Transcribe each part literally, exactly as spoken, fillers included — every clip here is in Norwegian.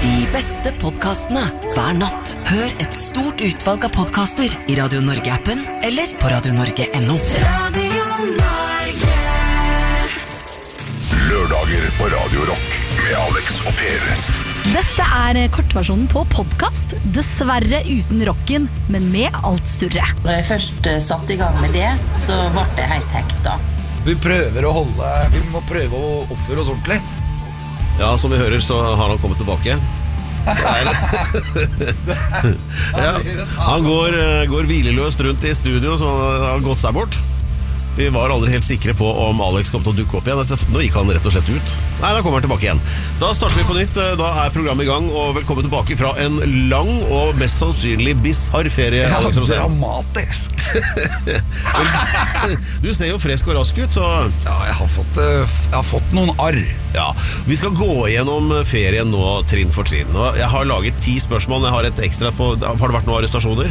De beste podcastene hver natt. Hør et stort utvalg av podcaster i Radio Norge-appen eller på radio norge punktum no. Radio Norge. Lørdager på Radio Rock med Alex og Per. Dette er kortversjonen på podcast, dessverre uten rocken, men med alt surret. Når jeg først satt i gang med det, så ble det helt hekta. Vi prøver å holde, vi må prøve å oppføre oss ordentlig. Ja, som vi hører så har han kommet tilbake. Ja, han går, går hvileløst rundt i studio, så han har gått seg bort. Vi var aldri helt sikre på om Alex kom til å dukke opp igjen. Nå gikk han rett og slett ut. Nei, da kommer han tilbake igjen. Da starter vi på nytt. Da er programmet i gang, og velkommen tilbake fra en lang og mest sannsynlig bizarr ferie, ja, Alex Rosén. Dramatisk. Du ser jo frisk og rask ut, så... Ja, jeg har fått, jeg har fått noen arr. Ja, vi skal gå gjennom ferien nå, trinn for trinn. Og jeg har laget ti spørsmål. Jeg har et ekstra på... Har det vært noen arrestasjoner?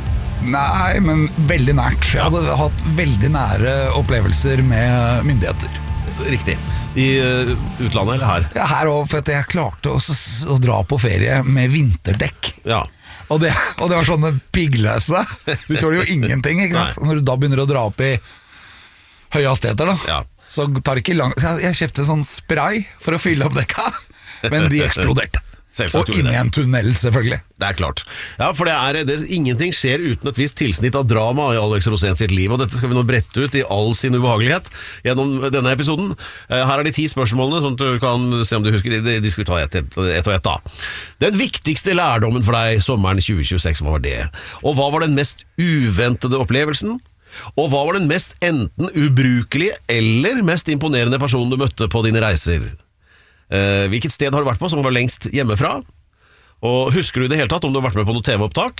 Nei, men veldig nært. Jeg hadde hatt veldig nære opplevelser med myndigheter. Riktig. I uh, utlandet eller her? Ja, her også, for at jeg klarte å, å dra på ferie med vinterdekk. Ja. Og det, og det var sånne piggløse. Du tåler jo ingenting, ikke sant? Når du da begynner å dra opp i høye hastigheter da, ja. så tar det ikke lang... Jeg, jeg kjøpte sånn spray for å fylle opp dekka, men de eksploderte. Selvsagt, og inni en tunnel, selvfølgelig. Det er klart. Ja, for det er, det, ingenting skjer uten et visst tilsnitt av drama i Alex Rosén sitt liv, og dette skal vi nå brette ut i all sin ubehagelighet gjennom denne episoden. Her er de ti spørsmålene, sånn at du kan se om du husker de, de skal vi ta et, et, et og et da. Den viktigste lærdommen for deg sommeren tjue tjueseks, hva var det? Og hva var den mest uventede opplevelsen? Og hva var den mest enten ubrukelige eller mest imponerende personen du møtte på dine reiser? Uh, hvilket sted har du vært på som var lengst hjemmefra? Og husker du i det hele tatt om du har vært med på noe T V-opptak?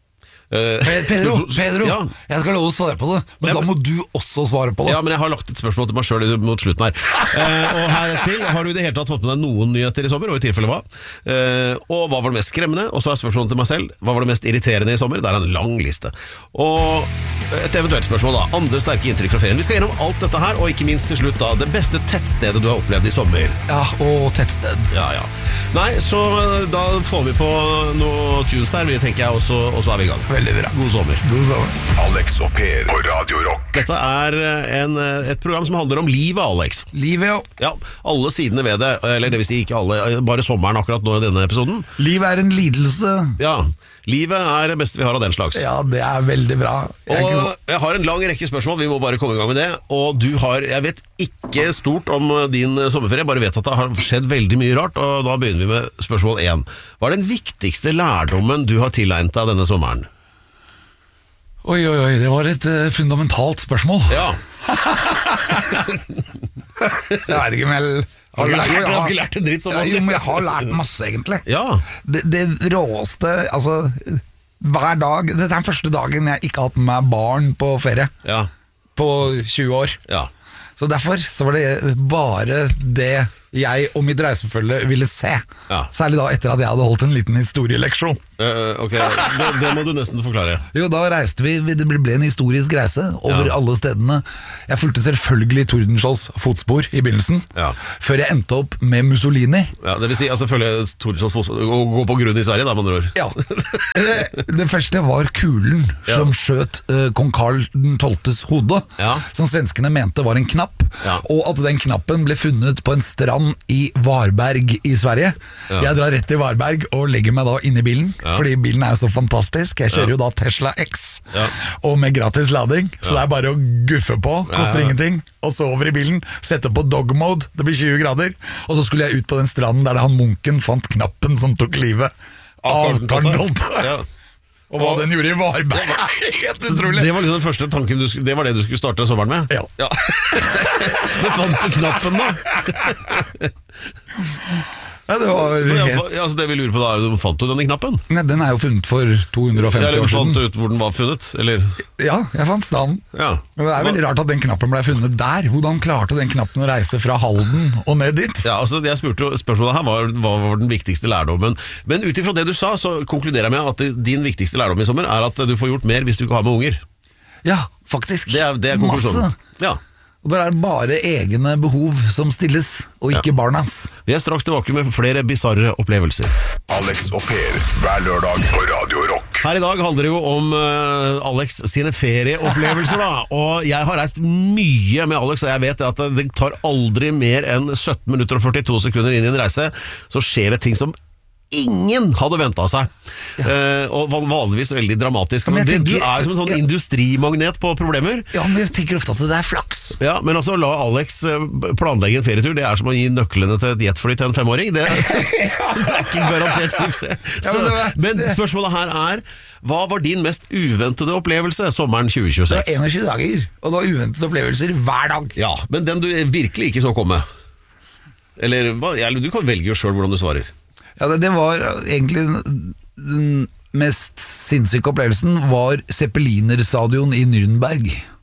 Uh, Pedro, Pedro ja. jeg skal lov å svare på det, men Nei, da må du også svare på det. Ja, men jeg har lagt et spørsmål til meg selv mot slutten her. uh, Og her til, har du i det hele tatt fått med deg noen nyheter i sommer, og i tilfelle hva? Uh, og hva var det mest skremmende? Og så er spørsmålet til meg selv, hva var det mest irriterende i sommer? Det er en lang liste. Og et eventuelt spørsmål da, andre sterke inntrykk fra ferien. Vi skal gjennom alt dette her, og ikke minst til slutt da, det beste tettstedet du har opplevd i sommer. Ja, og tettsted. Ja, ja. Nei, så da får vi på noe tunes her, tenker jeg, og så, og så er vi i gang. Veldig bra. God sommer. God sommer. Alex og Per på Radio Rock. Dette er en, et program som handler om livet, Alex. Livet, jo. Ja, alle sidene ved det, eller det vil si ikke alle, bare sommeren akkurat nå i denne episoden. Livet er en lidelse. Ja, livet er det beste vi har av den slags. Ja, det er veldig bra. Jeg, og jeg har en lang rekke spørsmål, vi må bare komme i gang med det. Og du har, jeg vet ikke stort om din sommerferie, jeg bare vet at det har skjedd veldig mye rart. Og da begynner vi med spørsmål én. Hva er den viktigste lærdommen du har tilegnet deg denne sommeren? Oi, oi, oi, det var et uh, fundamentalt spørsmål. Ja. Jeg vet ikke om jeg... Har du, lært, jeg har ikke lært en dritt sånn? Ja, jo, men jeg har lært masse egentlig. Ja. Det, det råeste, altså hver dag, dette er den første dagen jeg ikke har hatt med meg barn på ferie. Ja. På tjue år. Ja. Så derfor så var det bare det jeg og mitt reisefølge ville se. Ja. Særlig da etter at jeg hadde holdt en liten historieleksjon. Uh, ok, det, det må du nesten forklare. Jo, da reiste vi, det ble en historisk reise over ja. alle stedene. Jeg fulgte selvfølgelig Tordenskiolds fotspor i begynnelsen, ja. før jeg endte opp med Mussolini. Ja, det vil si, altså følge Tordenskiolds fotspor og gå på grunn i Sverige, da, man tror. Ja. Det første var kulen ja. som skjøt uh, kong Karl den tolvtes hode, ja. som svenskene mente var en knapp, ja. og at den knappen ble funnet på en strand i Varberg i Sverige. Ja. Jeg drar rett til Varberg og legger meg da inn i bilen, ja. fordi bilen er så fantastisk. Jeg kjører ja. jo da Tesla X, ja. og med gratis lading, så ja. det er bare å guffe på, koster ja. ingenting, og så over i bilen, sette på dog mode, det blir tjue grader, og så skulle jeg ut på den stranden der det han munken fant knappen som tok livet av Karl den tolvte. Ja. Og hva den gjorde i Varberg er helt utrolig. Det var liksom den første tanken du, det var det du skulle starte sommeren med? Ja, ja. Det fant du knappen da. Ja, det var helt... ja, altså det vi lurer på da, fant du denne knappen? Nei, den er jo funnet for to hundre og femti ja, år siden. Fant du ut hvor den var funnet? Eller? Ja, jeg fant stranden. Ja. Men det er veldig rart at den knappen ble funnet der. Hvordan klarte den knappen å reise fra Halden og ned dit? Ja, altså jeg spurte, spørsmålet her var hva var den viktigste lærdommen. Men ut ifra det du sa, så konkluderer jeg med at din viktigste lærdom i sommer er at du får gjort mer hvis du ikke har med unger. Ja, faktisk. Det er, det er konklusjonen. Masse. Ja. Og det er bare egne behov som stilles, og ikke ja. barnas. Vi er straks tilbake med flere bizarre opplevelser. Alex og Per, hver lørdag på Radio Rock. Her i dag handler det jo om uh, Alex sine ferieopplevelser da. Og jeg har reist mye med Alex, og jeg vet at det tar aldri mer enn sytten minutter og førtito sekunder inn i en reise, så skjer det ting som ingen hadde ventet seg ja. uh, og vanligvis veldig dramatisk. Men, men tenker, du er som en sånn ja. industrimagnet på problemer. Ja, men jeg tenker ofte at det er flaks. Ja, men altså la Alex planlegge en ferietur. Det er som å gi nøklene til et jetfly til en femåring. Det, det er ikke garantert suksess. Så, ja, men, var, men spørsmålet her er, hva var din mest uventede opplevelse sommeren tjue tjueseks? Det var enogtjue dager, og det var uventede opplevelser hver dag. Ja, men den du virkelig ikke så komme. Eller, eller du kan velge jo selv hvordan du svarer. Ja, det, det var egentlig den mest sinnssyke opplevelsen var Zeppeliner-stadion i Nürnberg.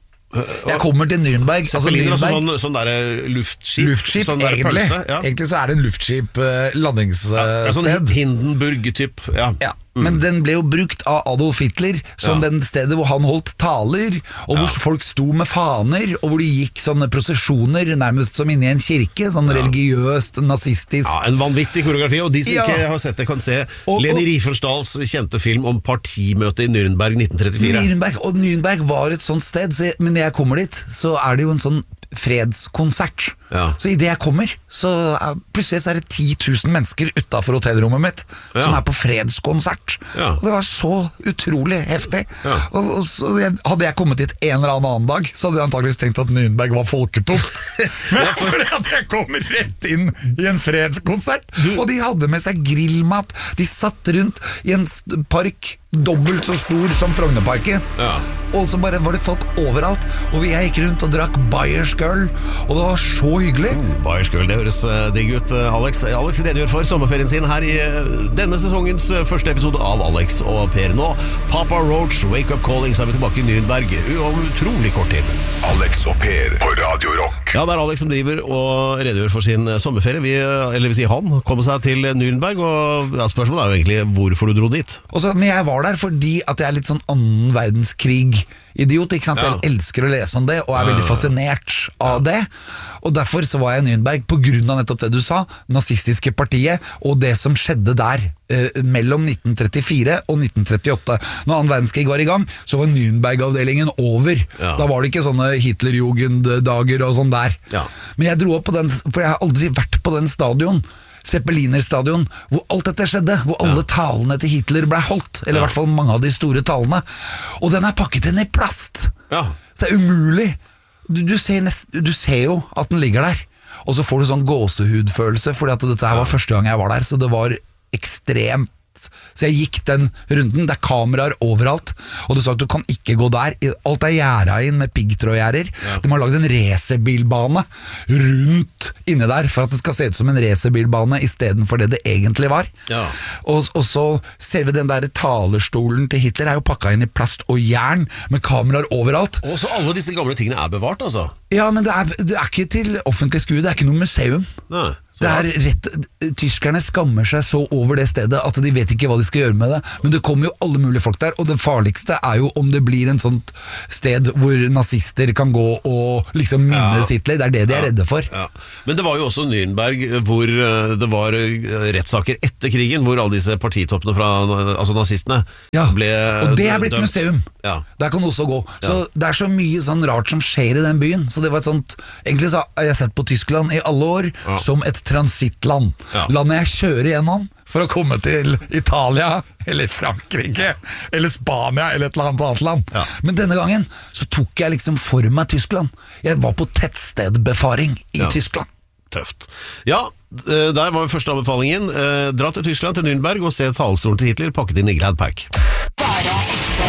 Jeg kommer til Nürnberg, altså Nürnberg altså sånn, sånn der luftskip, luftskip sånn der egentlig, pølse, ja. egentlig så er det en luftskip uh, landingssted ja, sånn Hindenburg-typ ja. ja, mm. Men den ble jo brukt av Adolf Hitler som ja. den stedet hvor han holdt taler, og hvor ja. folk sto med faner, og hvor de gikk sånne prosesjoner nærmest som inne i en kirke, sånn ja. religiøst, nazistisk ja, en vanvittig koreografi, og de som ja. ikke har sett det kan se og, Leni Riefenstahls kjente film om partimøte i Nürnberg nitten trettifire. Nürnberg, og Nürnberg var et sånt sted, så jeg, men når jeg kommer dit, så er det jo en sånn fredskonsert. Ja. Så i det jeg kommer, så er, plutselig så er det ti tusen mennesker utenfor hotellrommet mitt ja. som er på fredskonsert. Ja. Og det var så utrolig heftig. Ja. Og, og så jeg, hadde jeg kommet dit en eller annen dag, så hadde jeg antageligvis tenkt at Nürnberg var folketomt. Men fordi at jeg kommer rett inn i en fredskonsert, du. Og de hadde med seg grillmat. De satt rundt i en park dobbelt så stor som Frognerparken ja. Og så bare var det folk overalt, og vi gikk rundt og drakk bayersk øl, og det var så hyggelig. oh, Bayersk øl, det høres uh, digg ut. uh, Alex Alex redegjør for sommerferien sin her i uh, denne sesongens uh, første episode av Alex og Per. Nå Papa Roach, Wake Up Calling, så er vi tilbake i Nürnberg om utrolig kort tid. Alex og Per på Radio Rock. Ja, det er Alex som driver og redegjør for sin uh, sommerferie. Vi, uh, eller vil si han, kommer seg til Nürnberg, og ja, spørsmålet er jo egentlig hvorfor du dro dit. Også, men jeg var der fordi at jeg er litt sånn annen verdenskrig-idiot, ikke sant? Ja. Jeg elsker å lese om det, og er veldig fascinert av det. Og derfor så var jeg i Nürnberg på grunn av nettopp det du sa, nazistiske partiet, og det som skjedde der eh, mellom nitten trettifire og nitten trettiåtte. Når annen verdenskrig var i gang, så var Nürnberg-avdelingen over. Ja. Da var det ikke sånne Hitlerjugend-dager og sånn der. Ja. Men jeg dro opp på den, for jeg har aldri vært på den stadion, Zeppeliner-stadion, hvor alt dette skjedde, hvor alle ja. talene til Hitler ble holdt, eller ja. i hvert fall mange av de store talene, og den er pakket inn i plast. Ja. Det er umulig. Du, du, ser nest, du ser jo at den ligger der, og så får du sånn gåsehudfølelse, fordi at dette her var første gang jeg var der, så det var ekstremt. Så jeg gikk den runden, det er kameraer overalt, og det sa at du kan ikke gå der. Alt er gjerdet inn med piggtrådgjerder. Ja. De har laget en racerbilbane rundt inne der, for at det skal se ut som en racerbilbane i stedet for det det egentlig var. Ja. Og, og så ser vi den der talerstolen til Hitler er jo pakket inn i plast og jern, med kameraer overalt. Og så alle disse gamle tingene er bevart, altså? Ja, men det er, det er ikke til offentlig skue, det er ikke noe museum. Nei. Det er rett, tyskerne skammer seg så over det stedet at de vet ikke hva de skal gjøre med det, men det kommer jo alle mulige folk der, og det farligste er jo om det blir en sånt sted hvor nazister kan gå og liksom minnes ja. Hitler. Det er det de er ja. redde for. Ja. Men det var jo også Nürnberg hvor det var rettssaker etter krigen, hvor alle disse partitoppene fra altså nazistene ja. ble og det er blitt dømt. Museum. Ja. Der kan du også gå. Så ja. det er så mye sånn rart som skjer i den byen, så det var et sånt, egentlig så har jeg sett på Tyskland i alle år ja. som et transittland. Ja. Landet jeg kjører gjennom for å komme til Italia, eller Frankrike, eller Spania, eller et eller annet annet land. Ja. Men denne gangen så tok jeg liksom for meg Tyskland. Jeg var på tettstedbefaring i ja. Tyskland. Tøft. Ja, der var første anbefalingen. Dra til Tyskland, til Nürnberg, og se talestolen til Hitler pakket inn i Glad Pack. Bare ekte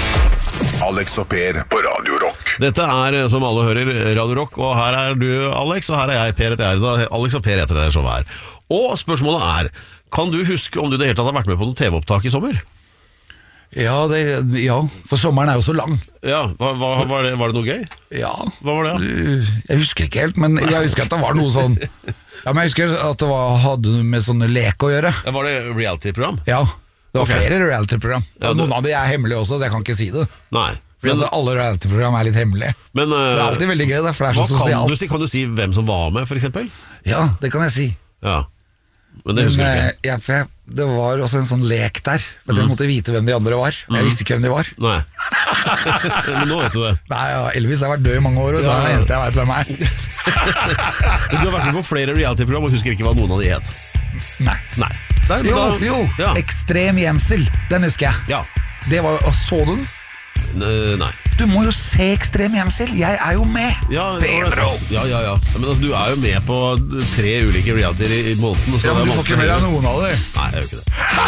rock. Alex og Per på Radio Rock. Dette er, som alle hører, Radio Rock, og her er du, Alex, og her er jeg, Per heter jeg. Alex og Per heter det som er. Og spørsmålet er, kan du huske om du det hele tatt har vært med på noen T V-opptak i sommer? Ja, det, ja, for sommeren er jo så lang. Ja, hva, hva, var, det, var det noe gøy? Ja. Hva var det? Ja? Jeg husker ikke helt, men jeg husker at det var noe sånn. Ja, men jeg husker at det var, hadde med sånne leke å gjøre. Ja, var det reality-program? Ja. Det var okay. flere reality-program. Ja, du... Noen av de er hemmelige også, så jeg kan ikke si det. Nei, Fordi altså, alle reality-program er litt hemmelige. Men, uh, det er alltid veldig gøy, da, for det er så sosialt. Kan du, si, kan du si hvem som var med, for eksempel? Ja, det kan jeg si. Ja, men det husker men, du ikke. Ja, for jeg, det var også en sånn lek der, for mm. jeg måtte vite hvem de andre var. Jeg mm. visste ikke hvem de var. Nei. Men nå vet du det. Nei, ja, Elvis har vært død i mange år, og ja. Det er det eneste jeg vet hvem er. Du har vært med på flere reality-program og husker ikke hva noen av de het. Nei, Nei. Der, Jo, da, jo, ja. Ekstrem gjemsel. Den husker jeg. Ja. Det var, Så du den? Nei. Du må jo se Ekstrem gjemsel. Jeg er jo med. Ja, Pedro. Ja, ja, ja. Men altså, du er jo med på tre ulike reality i, i måneden. Ja, men du får ikke med deg noen av det. Nei, jeg gjør ikke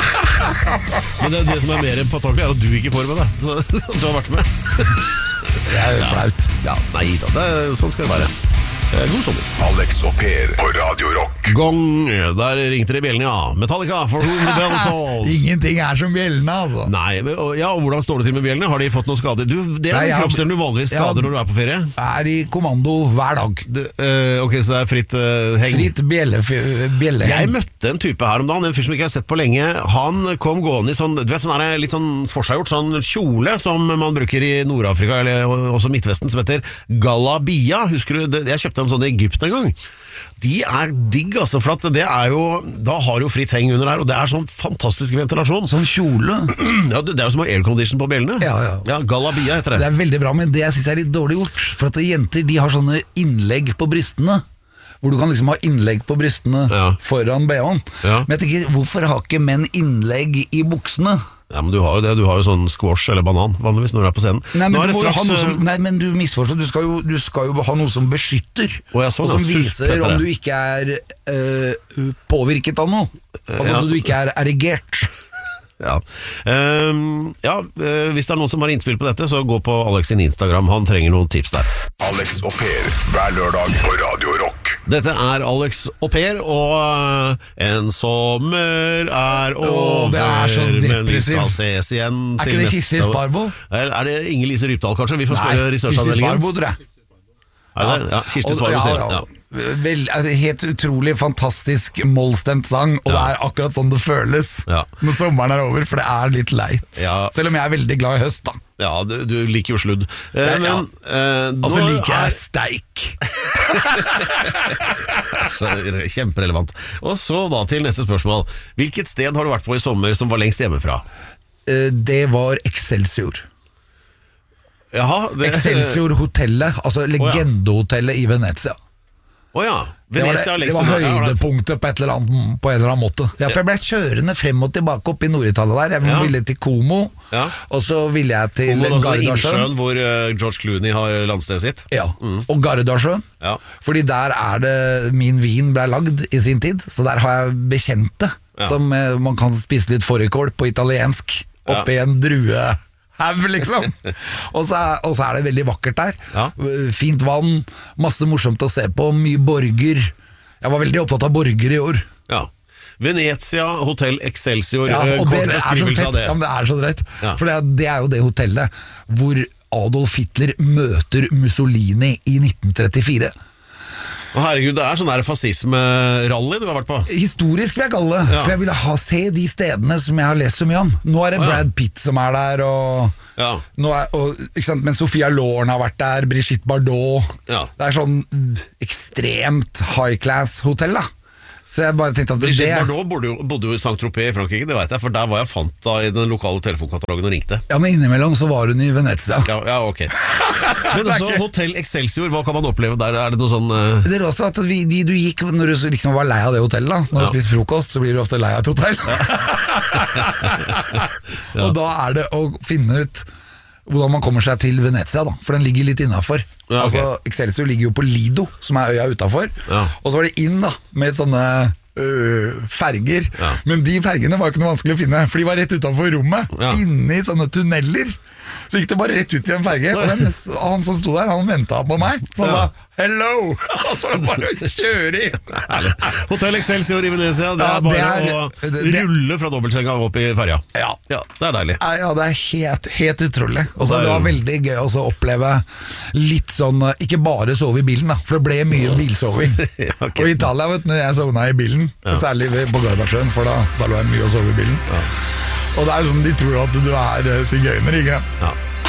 det. Men det, det som er mer påtakelig er at du ikke får med deg. Så du har vært med. Det er jo flaut. Ja, nei da, det, sånn skal det være. God sommer. Alex og Per på Radio Rock. Gong, der ringte det bjellene, ja. Metallica, for whom the bell tolls. Ingenting er som bjellene, altså. Nei, men, ja, og hvordan står det til med bjellene? Har de fått noen skader? Du, det er jo kroppsdelen du vanligvis skader ja, når du er på ferie. Er i kommando hver dag. Det, uh, ok, så det er fritt uh, heng. Fritt bjelle, bjelleheng. Jeg møtte en type her om dagen, en fyr som ikke har sett på lenge. Han kom gående i sånn, du vet, sånn her, litt sånn forseggjort, sånn kjole som man bruker i Nord-Afrika, eller også Midtvesten, som heter Galabia. Husker du, jeg kjøpte en sånn i Egypt en gang. De er digg, altså, for at det er jo, da har jo fritt heng under her, og det er sånn fantastisk ventilasjon. Sånn kjole. Ja, det, det er jo som å ha aircondition på bjellene. Ja, ja. Ja, Galabia heter det. Det er veldig bra, men det jeg synes er litt dårlig gjort, for at jenter, de har sånne innlegg på brystene, hvor du kan liksom ha innlegg på brystene ja. foran B H-en. Ja. Men jeg tenker, hvorfor har ikke menn innlegg i buksene? Ja, men du har jo det, du har jo sånn squash eller banan vanligvis når du er på scenen. Nei, men, du, straks, ha noe som, nei, men du misforstår, du skal, jo, du skal jo ha noe som beskytter, og, så, og som da, viser om du ikke er øh, påvirket av noe. Altså ja. At du ikke er erigert. Ja. Um, ja, uh, hvis det er noen som har innspill på dette, så gå på Alex sin Instagram. Han trenger noen tips der. Alex og Per, hver lørdag på Radio Rock. Dette er Alex og Per, og uh, en sommer er over, det er så men vi skal ses igjen er til ikke det neste Kirsti Sparbo? Er, er det Inger Lise Rypdal, kanskje? Vi får spørre researchavdelingen. Nei, Kirsti Sparbo, tror jeg. Ja, ja, Kirsti Sparbo, ja, ja, ja. Vel, helt utrolig fantastisk målstemt sang, og ja. Det er akkurat sånn det føles ja. Når sommeren er over, for det er litt leit ja. Selv om jeg er veldig glad i høst da. Ja, du, du liker jo sludd eh, men, ja. eh, Og så liker jeg er... steik. Kjemperelevant. Og så da til neste spørsmål. Hvilket sted har du vært på i sommer som var lengst hjemmefra? Eh, det var Excelsior. Jaha, det... Excelsior hotellet, altså legendehotellet i Venezia. Oh ja. Venezia, det var, det var høydepunktet på, et eller annet, på en eller annen måte. Ja, for jeg ble kjørende frem og tilbake opp i Nord-Italia der. Jeg ja. ville til Como, ja. Og så ville jeg til Gardasjøen, hvor uh, George Clooney har landstedet sitt. Ja, mm. Og Gardasjøen. Ja. Fordi der er det min vin ble lagd i sin tid, så der har jeg bekjente ja. Som uh, man kan spise litt fårikål på italiensk oppi ja. En drue liksom. og, så er, og så er det veldig vakkert der ja. Fint vann, masse morsomt å se på, mye borger. Jeg var veldig opptatt av borger i år. Ja. Venezia, Hotel Excelsior. Ja, og det er, så fett, det. Ja, det er så drøyt ja. For det, det er jo det hotellet hvor Adolf Hitler møter Mussolini i nitten trettifire. Å herregud, det er sånn der fascisme-rally du har vært på. Historisk vil jeg kalle det, ja. For jeg ville ha, se de stedene som jeg har lest så mye om. Nå er det Brad Pitt som er der, og, ja. nå er, og ikke sant? Men Sofia Loren har vært der, Brigitte Bardot. Ja. Det er sånn ekstremt high-class hotell da. Så jeg bare tenkte at Brigitte det... Bardot bodde jo, bodde jo i Saint-Tropez i Frankrike, det vet jeg, for der var jeg fant da i den lokale telefonkatalogen og ringte. Ja, men innimellom så var hun i Venezia. Ja, ja ok. Men også ikke... Hotel Excelsior, hva kan man oppleve der? Er det noe sånn... Uh... Det er også at vi, de, du gikk, når du liksom var lei av det hotellet da, når ja. Du spiser frokost, så blir du ofte lei av et hotell. Ja. Ja. Og da er det å finne ut hvordan man kommer seg til Venezia da, for den ligger litt innenfor. Ja, okay. Altså, Excelsior ligger jo på Lido, som er øya utenfor, ja. Og så var det inn da, med sånne øh, ferger, ja. Men de fergene var ikke noe vanskelig å finne, for de var rett utenfor rommet, ja. Inne i sånne tunneler. Så gikk det bare rett ut i en ferge, og den, han som stod der, han ventet på meg, så han ja. Sa, hello, og så bare kjøre inn. Hotel Excelsior i Venezia, det ja, er bare det er, å det, det, rulle fra dobbeltsenga opp i ferja. Ja. Ja, det er deilig. Ja, det er helt, helt utrolig. Også, det var veldig gøy å oppleve litt sånn, ikke bare sove i bilen da, for det ble mye bilsoving. Ja, okay. Og i Italia, vet du, når jeg sovna i bilen, ja. Særlig på Gardasjøen, for da, da lå jeg mye å sove i bilen. Ja. Og det er sånn, de tror at du er sigøyner, ikke? Ja.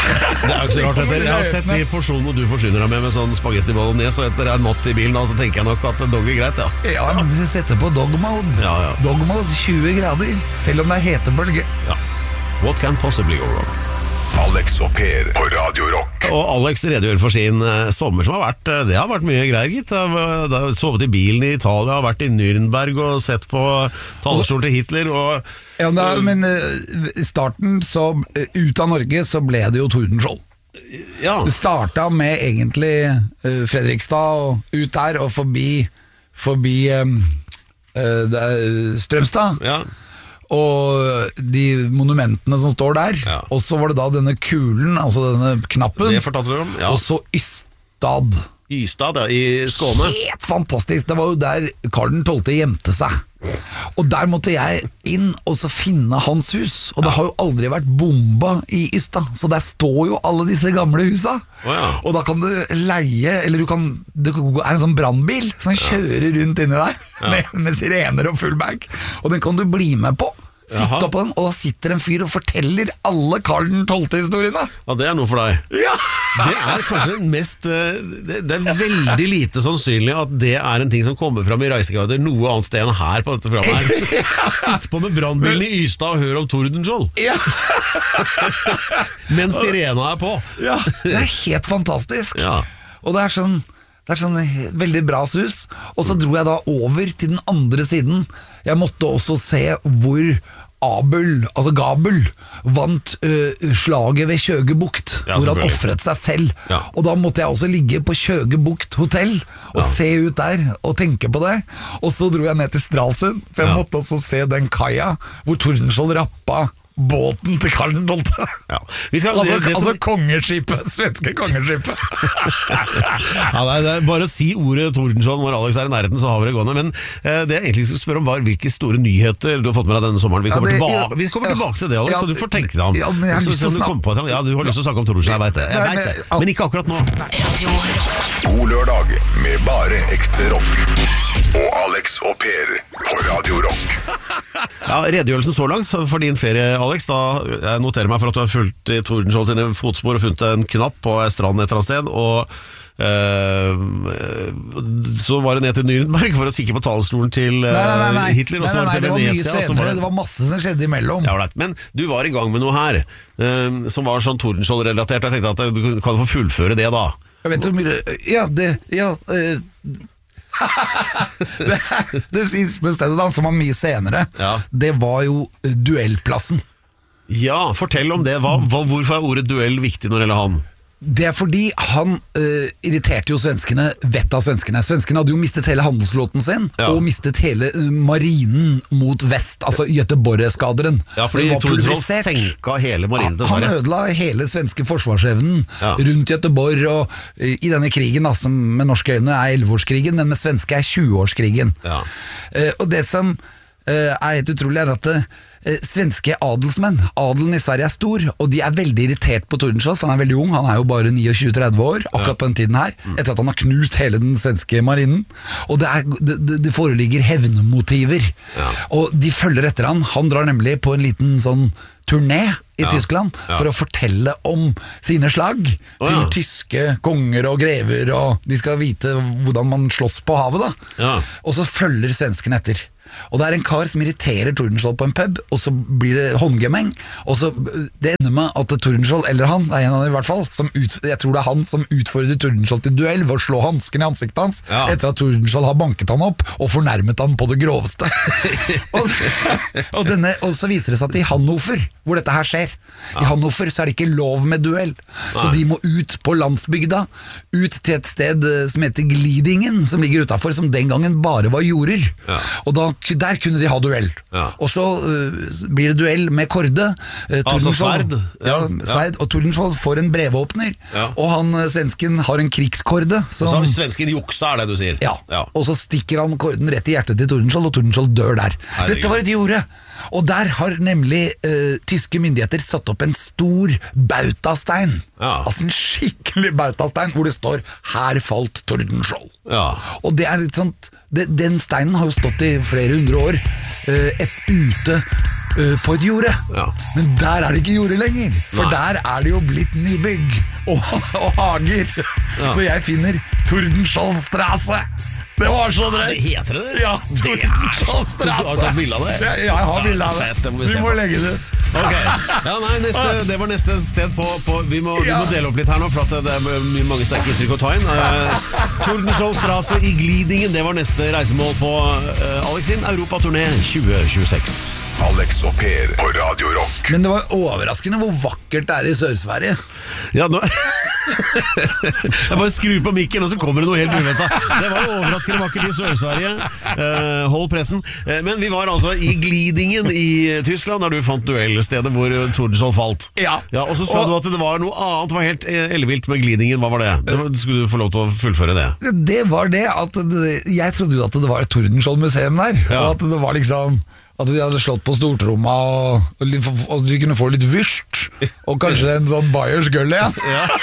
Det er jo ikke så rart etter. Jeg har sett de porsjonene du forsyner deg med Med sånn spagetti bolognese, og etter en natt i bilen da, så tenker jeg nok at dog er greit, ja. Ja, men du setter på dog mode. Ja, ja. Dog mode tjue grader, selv om det er hetebølge. Ja. What can possibly go wrong? Alex og Per på Radio Rock. Og Alex redegjør for sin uh, sommer som har vært, uh, det har vært mye greier, gitt. Det har sovet i bilen i Italia, har vært i Nürnberg og sett på talerstolen til Hitler. Og, ja, da, men uh, i starten, så, uh, ut av Norge, så ble det jo Tordenskjold. Ja. Det startet med egentlig uh, Fredrikstad, og ut der, og forbi, forbi um, uh, der, Strømstad. Ja. Og de monumentene som står der. Ja. Og så var det da denne kulen, altså denne knappen. Det fortalte du om, ja. Og så Ystad. Ystad, ja, i Skåne. Helt fantastisk, det var jo der Karl den tolvte gjemte seg. Og der måtte jeg inn og så finne hans hus. Og det har jo aldri vært bomba i Ystad, så der står jo alle disse gamle husa. Oh, ja. Og da kan du leie, eller du kan, det er en sånn brannbil som kjører rundt inni der, ja. med, med sirener og full bag. Og den kan du bli med på. Sitte opp på den, og da sitter en fyr og forteller alle Karl den tolvte-historiene. Ja, det er noe for deg. Ja. Det er kanskje mest det, det er veldig lite sannsynlig at det er en ting som kommer fram i reiseguider noe annet sted enn her på dette programmet her. Sitt på med brannbilen i Ystad og hør om Tordenskjold. Ja. Men sirena er på. Ja, det er helt fantastisk. Ja. Og det er sånn Det er sånn veldig bra sus. Og så dro jeg da over til den andre siden. Jeg måtte også se hvor Abel, altså Gabel, vant uh, slaget ved Kjøgebukt, ja, hvor han offret seg selv. Ja. Og da måtte jeg også ligge på Kjøgebukt hotell og ja. se ut der og tenke på det. Og så dro jeg ned til Stralsund, for jeg ja. måtte også se den kaia hvor Tordenskjold rappa båten til Karl den tolvte. Ja. Skal, altså, det, det som... altså kongeskipet, svenske kongeskipet. Ja, det, er, det er bare å si ordet Tordenskjold når Alex er i nærheten, så har vi det gående. Men eh, det jeg egentlig skulle spørre om var hvilke store nyheter du har fått med deg denne sommeren. Vi kommer, ja, det, tilbake, ja, vi kommer ja, tilbake til det, Alex, ja, så du får tenke deg om. Ja, men jeg har lyst til å snakke på, ja, du har lyst til å snakke om Tordenskjold, jeg vet det. Jeg vet det. Men ikke akkurat nå. God lørdag med bare ekte rock. Og Alex og Per på Radio Rock. Ja, redegjørelsen så langt for din ferie, Alex. Da jeg noterer meg for at du har fulgt i Tordenskjold sine fotspor og funnet en knapp på stranden et eller annet sted. Og uh, så var det ned til Nürnberg for å kikke på talerstolen til uh, nei, nei, nei. Hitler. Og nei, så nei, nei, var det til Venezia. Det var mye senere, det var masse som skjedde imellom. Ja, men du var i gang med noe her uh, som var sånn Tordenskjold-relatert. Jeg tenkte at du kan få fullføre det da. Jeg vet hvor mye Ja, det Ja uh, det, det siste stedet da, som var mye senere, ja. det var jo duellplassen. Ja, fortell om det. Hva, hva, hvorfor er ordet duell viktig når det gjelder han? Det er fordi han uh, irriterte jo svenskene, vett av svenskene. Svenskene hadde jo mistet hele handelsflåten sin, ja. og mistet hele uh, marinen mot vest, altså Göteborg-skaderen. Ja, fordi Tordenskjold senka hele marinen. Ja, han ødela hele svenske forsvarsevnen ja. rundt Göteborg, og uh, i denne krigen, da, som med norske øyne er elleveårskrigen, men med svenske er tjueårskrigen. Ja. Uh, og det som uh, er helt utrolig er at det svenske adelsmenn, adelen i Sverige er stor, og de er veldig irritert på Tordenskjold, for han er veldig ung, han er jo bare nittisju til tretti år akkurat på den tiden her, etter at han har knust hele den svenske marinen, og det, er, det, det foreligger hevnmotiver, ja. og de følger etter han. Han drar nemlig på en liten sånn turné i ja. Tyskland ja. for å fortelle om sine slag oh, til ja. tyske konger og grever, og de skal vite hvordan man slåss på havet da. Ja. Og så følger svensken etter. Og det er en kar som irriterer Tordenskjold på en pub, og så blir det håndgemeng, og så det ender med at Tordenskjold, eller han, det er en av dem i hvert fall, som ut, jeg tror det er han som utfordrer Tordenskjold til duell ved å slå hansken i ansiktet hans, ja. etter at Tordenskjold har banket han opp og fornærmet han på det groveste. og, og, denne, og så viser det seg at i Hannover, hvor dette her skjer, ja. i Hannover så er det ikke lov med duell, så Nei. de må ut på landsbygda, ut til et sted som heter Glidingen, som ligger utenfor, som den gangen bare var jorder, ja. og da der kunne de ha duell. Ja. Og så uh, blir det duell med korde. Uh, altså sverd. Ja, sverd. Og Tordenskjold får en brevåpner, ja. og han uh, svensken har en krigskorde. Som, så svensken juksa, er det du sier? Ja. ja, og så stikker han korden rett i hjertet til Tordenskjold, og Tordenskjold dør der. Herregud. Dette var et jorde. Og der har nemlig uh, tyske myndigheter satt opp en stor bautastein. Ja. Altså en skikkelig bautastein, hvor det står «Her falt Tordenskjold». Ja. Og det er litt sånt det, den steinen har jo stått i flere hundre år uh, et ute uh, på et jorde. Ja. Men der er det ikke jorde lenger, for Nei. der er det jo blitt nybygg og, og hager. Ja. Så jeg finner Tordenskjoldstrasse. Det var så drøyt. Det heter det? Ja, Tordenskjoldstrasse. Du har tatt bilde av det? Ja, jeg har bilde av Fett, det det. må vi Du se må på. legge det. Ok, ja, nei, neste, det var neste sted på, på vi, må, vi Ja. må dele opp litt her nå, for at det er mye- mange sterke inntrykk å ta inn. uh, Tordenskjoldstrasse i Glidingen, det var neste reisemål på uh, Alex sin Europaturné tjue tjueseks. Alex og Per på Radio Rock. Men det var overraskende hvor vakkert det er i Sør-Sverige. Ja, nå Jeg bare skrur på mikken, og så kommer det noe helt uventa. Det var jo overraskende vakkert i Sør-Sverige. Uh, hold pressen. Uh, men vi var altså i Glidingen i Tyskland, der du fant duellstedet hvor Tordenskjold falt. Ja. Ja, og så sa Og- du at det var noe annet, det var helt eh, ellevilt med Glidingen. Hva var det? det var, skulle du få lov til å fullføre det? Det var det at det, jeg trodde jo at det var et Tordenskjold-museum der. Ja. Og at det var liksom at de hadde slått på stortromma, og, og, litt- og de kunne få litt vyrst. Og kanskje en sånn Bayers gull igjen.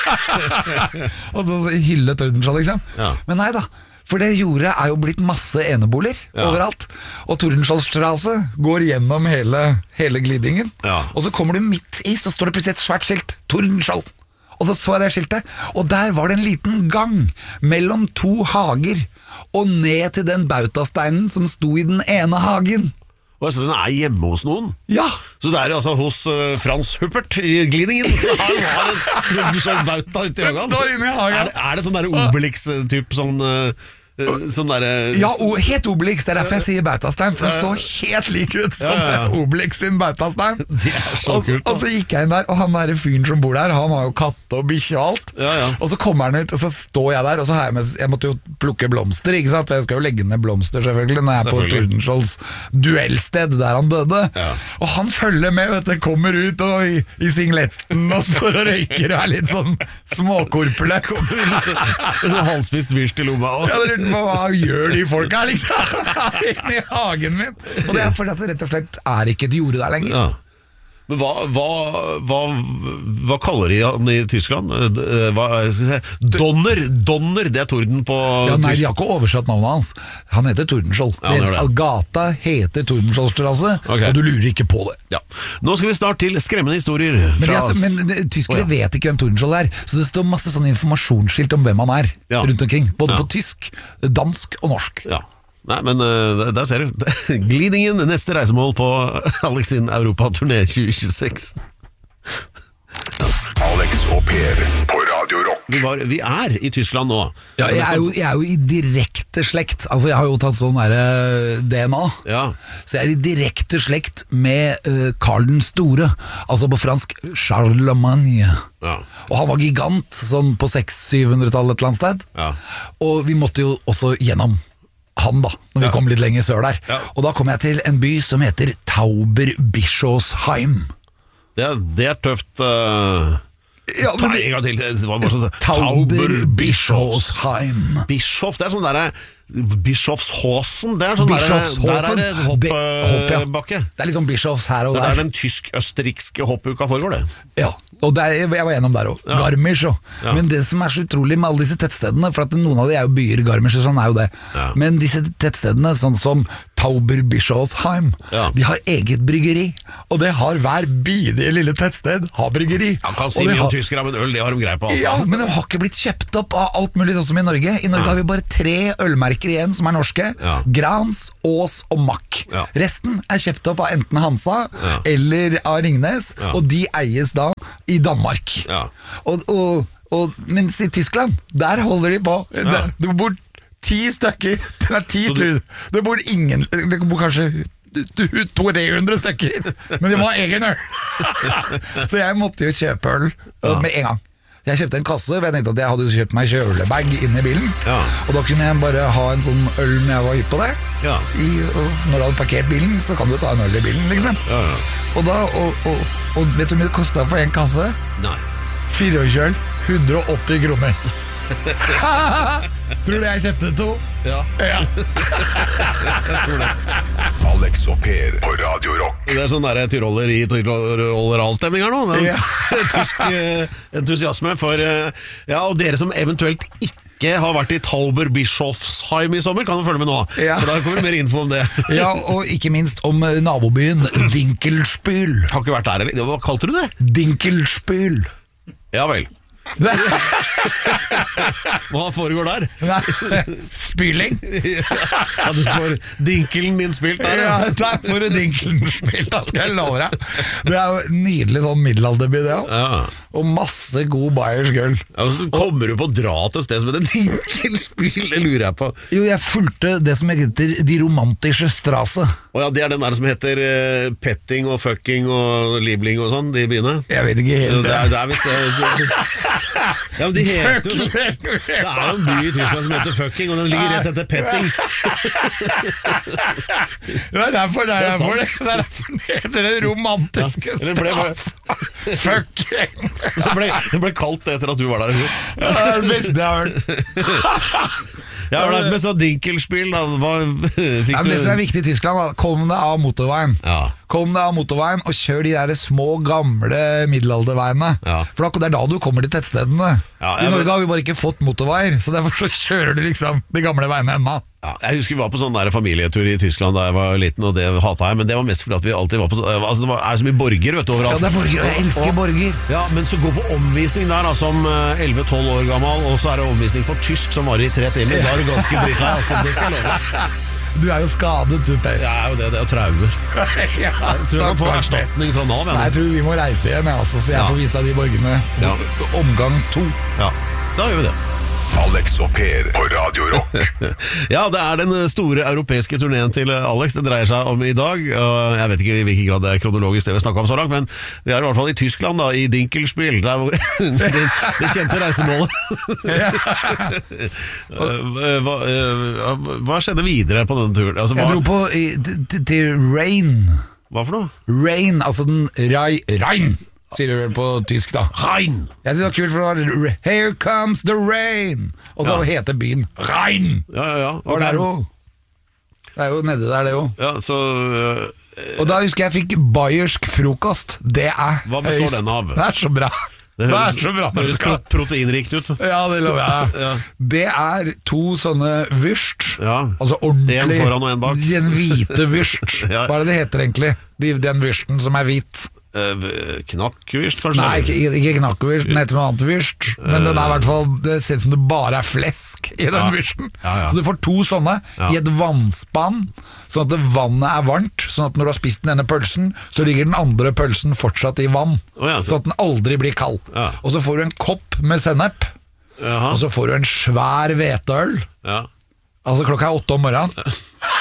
Og så hylle Tordenskjold, liksom. Ja. Men nei da. For det jordet er jo blitt masse eneboliger Ja. overalt. Og Tordenskjoldstrasse går gjennom hele, hele Glidingen. Ja. Og så kommer du midt i, så står det plutselig et svært skilt. Tordenskjold. Og så så jeg det skiltet, og der var det en liten gang mellom to hager, og ned til den bautasteinen som sto i den ene hagen. Og så den er hjemme hos noen? Ja, Så det er altså hos uh, Frans Huppert i Glidingen. Så han har en Tordenskjold-bauta ute i hagen. står inne i hagen. Er, er det sånn der Obelix-typ sånn uh, Sånn derre ja, o, helt Obelix, det er derfor jeg sier bautastein, for det så helt lik ut som Ja, ja, ja. Obelix sin bautastein. Det er så og, kult, da. og så gikk jeg inn der, og han der fyren som bor der, han har jo katt og bikkje og alt. Ja, ja. Og så kommer han ut, og så står jeg der, og så har jeg med, jeg måtte jo plukke blomster, ikke sant? For jeg skal jo legge ned blomster selvfølgelig, når jeg er på Selvfølgelig. Tordenskjolds duellsted, der han døde. Ja. Og han følger med, vet du, kommer ut og i, i singletten, og står og røyker, og er litt sånn småkorpulent. En sånn halvspist vyrst i lomma. Jeg hadde lurt på hva gjør de folk her, liksom? Inne i hagen min. Og det er fordi at det rett og slett er ikke et jorde der lenger. Ja. Men hva, hva, hva, hva kaller de han i Tyskland? Eh, Hva er det, skal vi se Donner, Donner, det er torden på Ja, nei, de tysk. har ikke oversatt navnet hans. Han heter Tordenskjold. Ja, han gjør det. Gata heter Tordenskjoldstrasse, Ok. og du lurer ikke på det. Ja. Nå skal vi snart til skremmende historier Men, fra de, altså, men de, tyskere Å, ja. vet ikke hvem Tordenskjold er, så det står masse sånne informasjonsskilt om hvem han er Ja. rundt omkring. Både Ja. på tysk, dansk og norsk. Ja. Nei, men uh, der ser du. Glidingen, neste reisemål på Alex sin Europaturné tjue tjueseks. Alex og Per på Radio Rock. Vi, var, vi er i Tyskland nå. Ja, jeg, er jo, jeg er jo i direkte slekt. Altså, jeg har jo tatt sånn der, eh, D N A. Ja. Så jeg er i direkte slekt med uh, Karl den store. Altså på fransk Charlemagne. Ja. Og han var gigant, sånn på seks-syv-hundretallet et eller annet sted. Ja. Og vi måtte jo også gjennom han da, når vi Ja. kom litt lenger sør der. Ja. Og da kom jeg til en by som heter Tauberbischofsheim. Det, er- det er tøft. Uh, Ja, ta men en gang til. Det var bare sånn Tauberbischofsheim. Bischof, det er sånn derre Bischofshosen. Det er sånn derre- Bischofshofen. Der er det Det- hopp, ja. hoppbakke. Det er liksom Bischofs her og Det der. er den tysk-østerrikske hoppuka foregår, det. Ja, og det er, jeg var gjennom der også. Ja. Garmisch også. Ja. Men det som er så utrolig med alle disse tettstedene, for at noen av de er jo byer, Garmisch og sånn er jo det. Ja. Men disse tettstedene, sånn som Tauberbischofsheim, Ja. de har eget bryggeri. Og det har hver bidige lille tettsted, har bryggeri. Han kan si Og det mye om har- tyskere, men øl det har de greie på. Altså. Ja, men det har ikke blitt kjøpt opp av alt mulig sånn som i Norge. I Norge Nei. har vi bare tre ølmerker igjen som er norske. Ja. Grans, Ås og Mack. Ja. Resten er kjøpt opp av enten Hansa Ja. eller av Ringnes, Ja. og de eies da i Danmark. Ja. Og, og, og, mens i Tyskland, der holder de på. Ja. Det, det bor ti stykker. Det er ti Så du- tusen. Det bor ingen Det bor kanskje tre hundre stykker, men de må ha egen øl. Så jeg måtte jo kjøpe øl Ja. med en gang. Jeg kjøpte en kasse, for jeg tenkte at jeg hadde jo kjøpt meg kjølebag inni bilen. Ja. Og da kunne jeg bare ha en sånn øl når jeg var hypp på det. Ja. I, og når du hadde parkert bilen, så kan du jo ta en øl i bilen, liksom. Ja, ja. Og, da, og, og, og vet du hvor mye det kostet for en kasse? Nei. Fireårkjøl, hundre og åtti kroner. Tror du jeg kjøpte to? Ja. Ja. Alex og Per på Radio Rock. Det er sånn der tyroller i tyrolleralstemning her nå. Det er Ja. Tysk eh, entusiasme for eh, ja, og dere som eventuelt ikke ikke har vært i Talber Bischofsheim i sommer, kan du følge med nå. Ja. For da kommer det mer info om det. Ja, og ikke minst om nabobyen Dinkelspiel. Har ikke vært der, eller? Hva kalte du det? Dinkelspiel. Ja vel. Hva foregår der? Nei, spyling. Ja, du får dinkelen din spilt der. Ja, der får du dinkelen spilt, da skal jeg love deg. Det er jo en nydelig sånn middelalderby det også. Ja. Og masse god bayersk øl. Ja, altså, kommer du på å dra til et sted som heter dinkelspill? Det lurer jeg på. Jo, jeg fulgte det som heter De romantische Strasse. Og ja, det er den der som heter uh, petting og fucking og libling og sånn, de byene. Jeg vet ikke helt det. Er, det er visst det. Ja, men de heter jo sånn. Det er jo en by i Tyskland som heter fucking, og den ligger rett etter petting. Det er derfor det er derfor det, det er derfor det heter det romantiske ja, straff. Fucking. Det ble, det ble kaldt etter at du var der. Ja, det er det beste jeg har hørt. Ja, men så dinkelspill da, hva fikk ja, du? Det som er viktig i Tyskland, da, kom deg av motorveien. Ja. Kom deg av motorveien og kjør de der små, gamle middelalderveiene. Ja. For det er da du kommer til tettstedene. Ja, I Norge har vi bare ikke fått motorveier, så derfor så kjører du liksom de gamle veiene ennå. Ja, jeg husker vi var på sånn der familietur i Tyskland da jeg var liten, og det hatet jeg, men det var mest fordi at vi alltid var på altså det var, er så mye borger, vet du, overalt. Ja, det er borger, jeg elsker borger. Ja, men så gå på omvisning der da, som elleve tolv år gammel, og så er det omvisning på tysk som var i tre timer, da er du ganske drittlei, altså, det skal jeg love. Du er jo skadet, du, Per. Ja, jo det, det er jo traumer. Ja, jeg tror jeg får erstatning fra Nav. Nei, jeg tror vi må reise igjen, altså, så jeg ja. får vise deg de borgene. Ja. Omgang to. Ja, da gjør vi det. Alex og Per på Radio Rock. Ja, det er den store europeiske turneen til Alex det dreier seg om i dag. Jeg vet ikke i hvilken grad det er kronologisk det vi snakker om så langt, men vi er i hvert fall i Tyskland da, i Dinkelspiel, der hvor det, det kjente reisemålet. hva, hva skjedde videre på denne turen? Altså, hva... Jeg dro på i, til, til Rain. Hva for noe? Rain, altså den Rai, Rain sier du vel på tysk da. Rain. Jeg synes det var kult for det var Here comes the rain. Og så ja. heter byen Rain. Ja, ja, ja. Og det er jo Det er jo nede der det jo. Ja, så uh, Og da husker jeg fikk bayersk frokost. Det er hva består høyst. Den av? Det er så bra. Det høres, det er så bra det høres pro- proteinrikt ut. Ja, det lover jeg. Ja. Det er to sånne wurst. Ja. Altså ordentlig. En foran og en bak. Den hvite wurst. Ja. Hva er det det heter egentlig? Den wursten som er hvit. Uh, knakkvurst, kanskje? Nei, ikke, ikke knakkvurst, den heter noe annet vurst. Men den er i hvert fall det ser ut som det bare er flesk i den ja. vursten. Ja, ja. Så du får to sånne ja. i et vannspann, sånn at det vannet er varmt. Sånn at når du har spist den ene pølsen, så ligger den andre pølsen fortsatt i vann. Oh, ja, så. Sånn at den aldri blir kald. Ja. Og så får du en kopp med sennep. Jaha. Og så får du en svær hveteøl. Ja. Altså klokka er åtte om morgenen.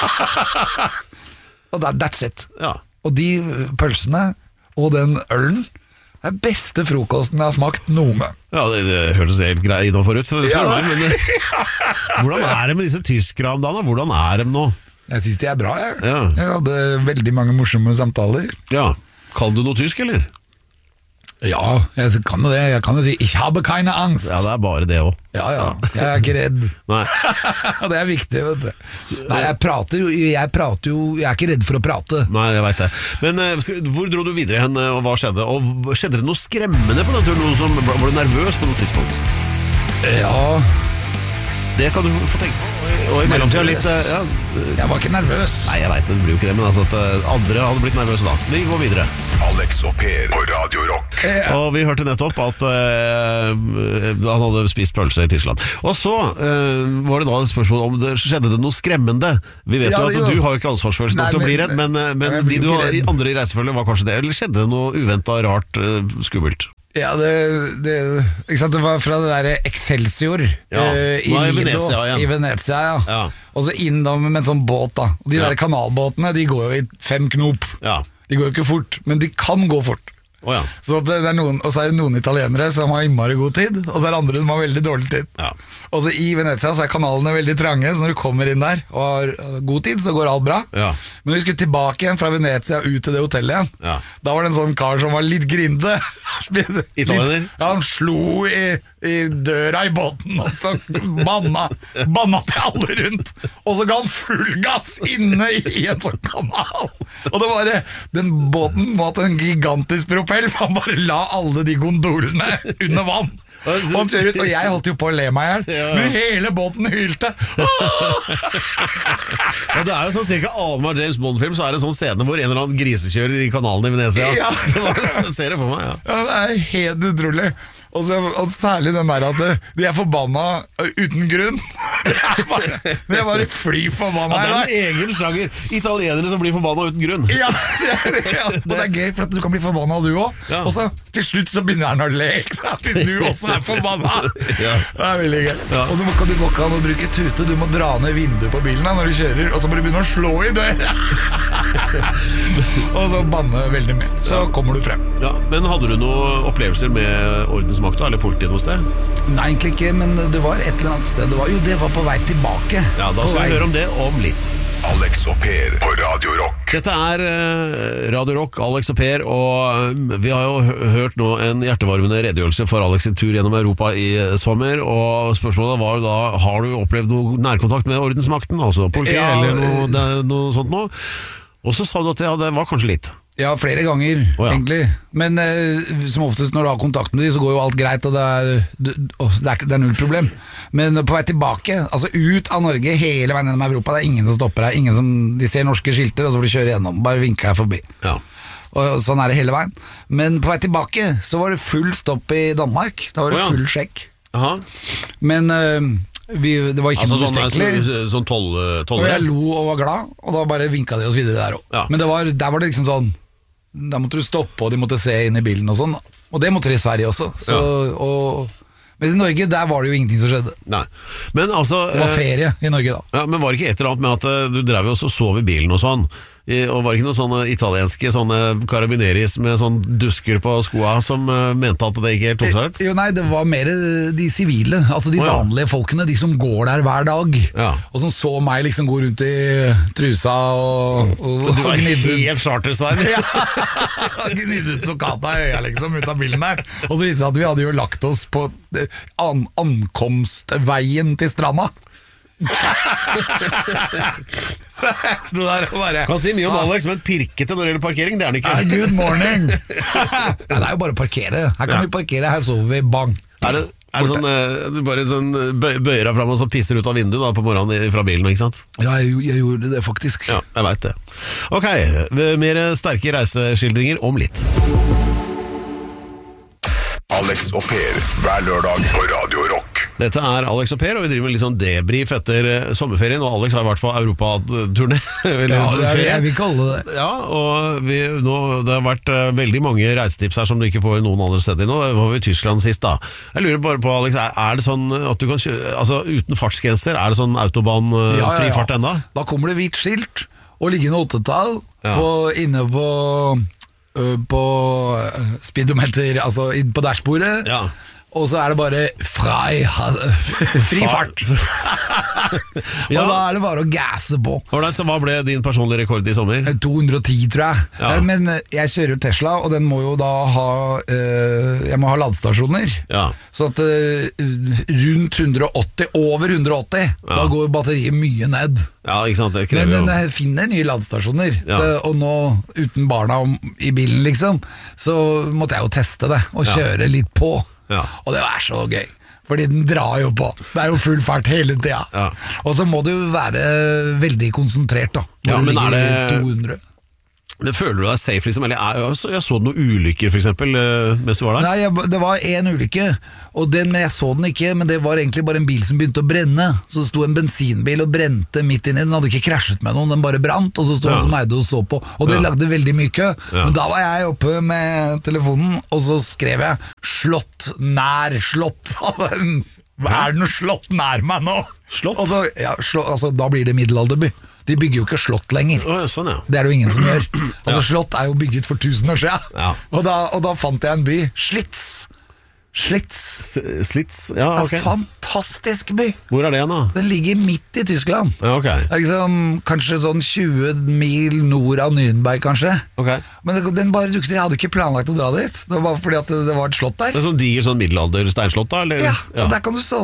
Og that, that's it. Ja. Og de pølsene og den ølen er beste frokosten jeg har smakt noen gang. Ja, det, det hørtes helt greit og forut. Ja. Men, hvordan er det med disse tyskere om dagen? Hvordan er de nå? Jeg synes de er bra, jeg. Ja. Jeg hadde veldig mange morsomme samtaler. Ja, kan du noe tysk, eller? Ja, jeg kan jo det. Jeg kan jo si Ich habe keine Angst. Ja, det er bare det også. Ja, ja. Jeg er ikke redd. Nei. Det er viktig, vet du. Nei, jeg prater jo Jeg prater jo Jeg er ikke redd for å prate. Nei, jeg vet det. Men hvor dro du videre hen, og hva skjedde? Og skjedde det noe skremmende på den turen? Noe som, var du nervøs på noe tidspunkt? Ja. Det kan du få tenke på. Og i mellomtida litt ja. Jeg var ikke nervøs. Nei, jeg vet det, det blir jo ikke det. Men altså at andre hadde blitt nervøse da. Vi går videre. Alex og Per på Radio Rock. eh, Og vi hørte nettopp at uh, han hadde spist pølse i Tyskland. Og så uh, var det da et spørsmål om det skjedde det noe skremmende. Vi vet ja, jo at jo. Du har jo ikke ansvarsfølelse nok til å bli redd, men, men ja, de du har, andre i reisefølget var kanskje det. Eller skjedde det noe uventet, rart, uh, skummelt? Ja, det, det, ikke sant? Det var fra det der Excelsior ja. uh, i, i Venezia, i Venezia ja. Ja. Og så innom med en sånn båt da. Og de ja. der kanalbåtene, de går jo i fem knop ja. De går jo ikke fort, men de kan gå fort. Oh, ja. Så det er noen, og så er det noen italienere som har innmari god tid, og så er det andre som har veldig dårlig tid. Ja. Og så i Venezia så er kanalene veldig trange, så når du kommer inn der og har god tid, så går alt bra. Ja. Men når vi skulle tilbake igjen fra Venezia ut til det hotellet igjen, ja. da var det en sånn kar som var litt grinde. Italiener? Ja, han slo i, i døra i båten, og så banna, banna til alle rundt. Og så ga han full gass inne i, i en sånn kanal. Og det var den båten måtte en gigantisk propell, for han bare la alle de gondolene under vann. Og han kjører ut, og jeg holdt jo på å le meg her, ja. Men hele båten hylte. Ja, det er jo sånn cirka annenhver James Bond-film, så er det en sånn scene hvor en eller annen grisekjører i kanalen i Venezia. Ja. Det var en serie for meg, ja. Ja, det er helt utrolig. Og, det, og særlig den der at de er forbanna uten grunn. Det er bare, det er bare fly forbanna. Ja, det er en egen slager. Italienere som blir forbanna uten grunn. Ja, det er det, ja. Og det er gøy, for at du kan bli forbanna du også. Ja. Og så til slutt så begynner han å le, ikke sant? Hvis du også er forbanna. Ja. Det er veldig gøy. Ja. Og så må du gå an å bruke tute. Du må dra ned vinduet på bilen da, når du kjører, og så må du begynne å slå i døra. Og så banne veldig mye. Så ja. Kommer du frem. Ja, men hadde du noen opplevelser med ordensmakta eller politiet noe sted? Nei, egentlig ikke, men det var et eller annet sted. Det var jo det var på vei tilbake. Ja, da skal vi høre om det om litt. Alex og Per på Radio Rock. Dette er Radio Rock, Alex og Per, og vi har jo hørt nå en hjertevarmende redegjørelse for Alex sin tur gjennom Europa i sommer, og spørsmålet var jo da, har du opplevd noe nærkontakt med ordensmakten, altså politiet, ja, eller noe, det, noe sånt nå? Og så sa du at ja, det var kanskje litt. Ja, flere ganger, oh, ja. Egentlig. Men eh, som oftest når du har kontakt med dem, så går jo alt greit, og det er, det, oh, det er, det er null problem. Men på vei tilbake, altså ut av Norge, hele veien gjennom Europa, det er ingen som stopper deg. Ingen som, de ser norske skilter, og så får du kjøre gjennom. Bare vinker deg forbi. Ja. Og sånn er det hele veien. Men på vei tilbake, så var det full stopp i Danmark. Da var det oh, ja. Full sjekk. Aha. Men... Eh, Vi, det var ikke altså, noe bestekkelig sånn, sånn tolv, tolv, og jeg lo og var glad, og da bare vinket de oss videre der også. Ja. Men det var, der var det liksom sånn, der måtte du stoppe, og de måtte se inn i bilen og sånn, og det måtte de i Sverige også så, ja. Og, men i Norge, der var det jo ingenting som skjedde. Nei. Men altså, det var ferie i Norge da. Ja, men var det ikke et eller annet med at du drev jo også og sov i bilen og sånn, og var det ikke noen sånne italienske sånne karabineris med sånn dusker på skoa som uh, mente at det ikke helt tok seg ut? Jo, nei, det var mer de sivile, altså de oh, ja. Vanlige folkene, de som går der hver dag, ja. Og som så meg liksom gå rundt i trusa og, og, og du var helt chartersvein. Ja, gniddet sokata i øya liksom ut av bilen der, og så viste det at vi hadde jo lagt oss på an ankomstveien til stranda. Bare, kan si mye om Alex, men pirkete når det gjelder parkering, det er han ikke. Ah, good morning. Ja, det er jo bare å parkere. Her kan ja. Vi parkere, her sover vi, bang. Er det, er det sånn, du bare sånn bøy, bøyer deg frem og så pisser ut av vinduet da, på morgenen fra bilen, ikke sant? Ja, jeg, jeg gjorde det faktisk. Ja, jeg vet det. Ok, mer sterke reiseskildringer om litt. Alex og Per, hver lørdag på Radio Rock. Dette er Alex og Per, og vi driver med litt sånn debrief etter sommerferien, og Alex har vært på Europa-turné. Ja, det er det jeg vil kalle det. Ja, og vi, nå, det har vært uh, veldig mange reisetips her som du ikke får noen andre steder. Nå var vi i Tyskland sist da. Jeg lurer bare på, Alex, er, er det sånn at du kan kjøre, altså uten fartsgrenser, er det sånn autobahn uh, ja, ja, ja. Fri fart enda? Da kommer det hvitt skilt, og liggende åttetall ja. På, inne på... på speedometer, altså på dashbordet ja. Og så er det bare frei, fri fart. Ja. Og da er det bare å gasse på. Alright, så hva ble din personlige rekord i sommer? to hundre og ti tror jeg ja. Men jeg kjører jo Tesla, og den må jo da ha uh, jeg må ha ladestasjoner ja. Så at uh, rundt hundre og åtti, over hundre og åtti ja. Da går batteriet mye ned. Ja, ikke sant, det krever men den finner nye ladestasjoner ja. Så, og nå uten barna i bilen liksom, så måtte jeg jo teste det og kjøre ja. Litt på ja. Og det er så gøy, fordi den drar jo på. Det er jo full fart hele tida ja. Og så må du være veldig konsentrert da. Ja, men er det to hundre Men føler du deg safe liksom? Eller jeg, jeg så noen ulykker for eksempel mens du var der. Nei, jeg, det var en ulykke, og den, jeg så den ikke, men det var egentlig bare en bil som begynte å brenne. Så sto en bensinbil og brente midt inni. Den hadde ikke krasjet med noen, den bare brant. Og så sto han ja. Som eide og så på, og det ja. Lagde veldig mye kø. Ja. Men da var jeg oppe med telefonen, og så skrev jeg slått nær slått. Er det noe slått nær meg nå? Slått? Altså, ja, slå, altså, da blir det middelalderby. De bygger jo ikke slott lenger. Oh, sånn, ja. Det er det jo ingen som gjør. Altså ja. Slott er jo bygget for tusen år siden ja. og, da, og da fant jeg en by Slitz Slitz Slitz, ja ok. Det er en fantastisk by. Hvor er det igjen da? Den ligger midt i Tyskland ja, okay. Det er liksom, kanskje sånn tjue mil nord av Nürnberg kanskje okay. Men den bare dukte, jeg hadde ikke planlagt å dra dit. Det var fordi at det, det var et slott der. Det er sånn diger sånn middelalder steinslott da? Eller? Ja, og ja. Der kan du sove.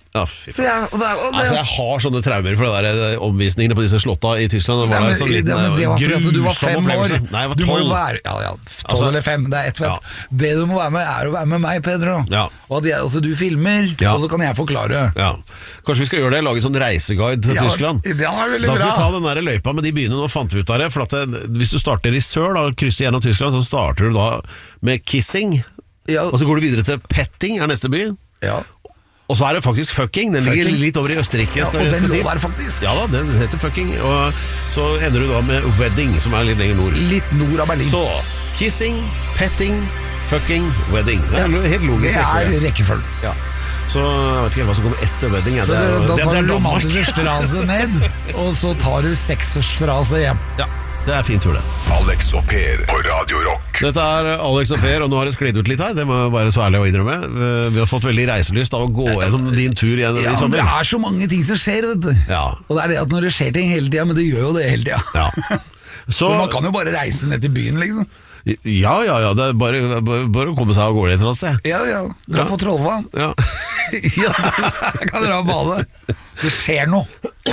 Ja, fy Så jeg, og det, og det, altså, jeg har sånne traumer for det der omvisningene på disse slotta i Tyskland. Det var, Nei, der, sånn men, liten, det, men det var fordi at du var fem år. Nei, jeg var Du må jo tolv. være, ja, ja, tolv Altså, eller fem, det er ett fett. ja. Det du må være med, er å være med meg, Pedro. Ja. Og at jeg, altså, du filmer, Ja. og så kan jeg forklare. Ja. Kanskje vi skal gjøre det, lage en sånn reiseguide til Ja, Tyskland. det er veldig Da skal bra. vi ta den der løypa med de byene. Nå fant vi ut av det, for at det, hvis du starter i sør, da, krysser gjennom Tyskland, så starter du da med Kissing, Ja. og så går du videre til Petting, er neste by. Ja. Og så er det faktisk Fucking. Den ligger Fucking. litt over i Østerrike. Ja, skal, og den skal lå sies. der faktisk. Ja da, den heter Fucking. Og så ender du da med Wedding, som er litt lenger nord. Litt nord av Berlin. Så Kissing, Petting, Fucking, Wedding. Det er helt logisk. det er rekkefølge. rekkefølgen. Ja. Så jeg vet ikke helt hva som kommer etter Wedding. Ja. Så Det det, er, jo- da det, tar det er du Danmark. romantiske strase ned, og så tar du seksstrase hjem. Ja, det er fint tur det. Alex og Per på Radio Rock. Dette er Alex og Per, og nå har det sklidd ut litt her. Det må jeg være så ærlig å innrømme. Vi har fått veldig reiselyst av å gå gjennom din tur igjen Ja, i det sommer. er så mange ting som skjer, vet du. Ja. Og det er det at når det skjer ting hele tida, men det gjør jo det hele tida. Ja. Så Så, man kan jo bare reise ned til byen, liksom. ja, ja, ja, det er bare, bare, bare å komme seg av gårde et eller annet sted. Ja, ja. Dra Ja. på Trollvann. Ja. ja, det- Jeg kan dra og bade. Det skjer noe.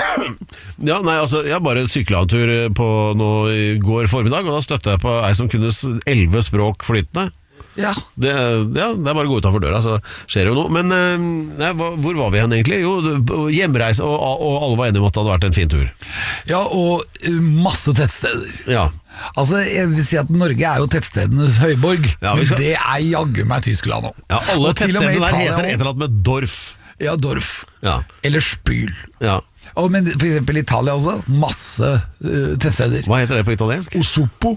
ja, nei, altså, jeg bare sykla en tur på nå i går formiddag, og da støtte jeg på ei som kunne s- elleve språk flytende. Ja. Det, ja, det er bare å gå utenfor døra, så skjer det jo noe. Men eh, nei, hva- hvor var vi hen egentlig? Jo, det- hjemreise, og, og alle var enige om at det hadde vært en fin tur. ja, og uh, masse tettsteder. Ja, Altså, jeg vil si at Norge er jo tettstedenes høyborg, Ja, vi men skal- det er jaggu meg Tyskland òg. ja alle tettstedene der heter et eller annet med Dorf. Ja, Dorf. Ja, Eller Spyl. ja. Og, men for eksempel Italia også. Masse uh, tettsteder. Hva heter det på italiensk? Osopo.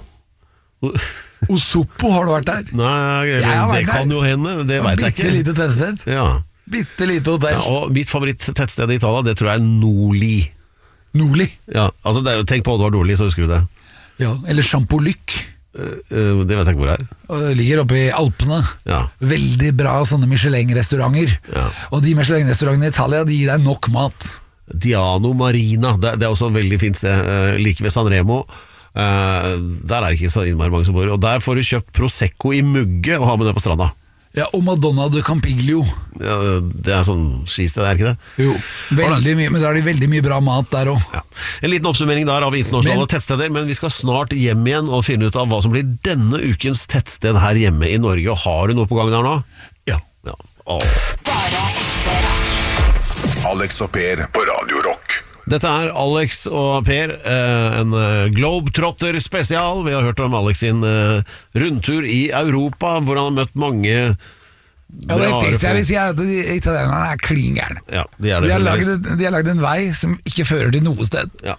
Osopo, har du vært der? Nei, Jeg har vært det kan der. jo hende, det veit jeg Bitte ikke. lite tettsted. Ja. Bitte lite hotell. Ja, og mitt favoritt-tettsted i Italia, det tror jeg er Noli. Nordli. Ja, altså det, er jo- tenk på Oddvar Nordli, så husker du det. Ja, eller Champollyc. Eh, det vet jeg ikke hvor det er. Og det ligger oppe i Alpene. Ja. Veldig bra sånne Michelin-restauranter. Ja. Og de Michelin-restaurantene i Italia, de gir deg nok mat. Diano Marina, det, det er også et veldig fint sted, eh, like ved San Remo. Eh, der er det ikke så innmari mange som bor, og der får du kjøpt Prosecco i mugge og ha med det på stranda. Ja, og Madonna de Campiglio. Ja, det er sånn skisted, er det ikke det? Jo, veldig mye, men da er det veldig mye bra mat der òg. Ja. En liten oppsummering der av internasjonale Men- tettsteder, men vi skal snart hjem igjen og finne ut av hva som blir denne ukens tettsted her hjemme i Norge. Og har du noe på gang der nå? Ja. Ja. Åh. Bare ekte rock. Alex og Per på Radio Rock. Dette er Alex og Per, eh, en eh, Globetrotter spesial. Vi har hørt om Alex sin eh, rundtur i Europa, hvor han har møtt mange Ja, det heftigste jeg vil si er at de- italienerne er klin gærne. Ja, de er det. De har fremdeles. lagd de har lagd en vei som ikke fører til noe sted. Ja.